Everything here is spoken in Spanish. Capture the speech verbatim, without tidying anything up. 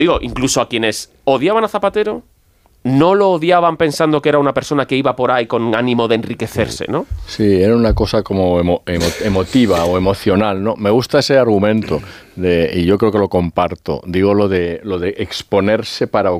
digo, incluso a quienes odiaban a Zapatero, no lo odiaban pensando que era una persona que iba por ahí con ánimo de enriquecerse, ¿no? Sí, era una cosa como emo, emo, emotiva o emocional, ¿no? Me gusta ese argumento de, y yo creo que lo comparto. Digo lo de lo de exponerse para